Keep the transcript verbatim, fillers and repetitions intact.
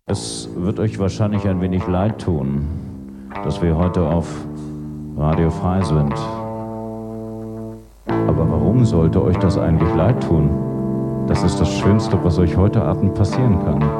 Es wird euch wahrscheinlich ein wenig leid tun, dass wir heute auf Radio Frei sind. Aber warum sollte euch das eigentlich leid tun? Das ist das Schönste, was euch heute Abend passieren kann.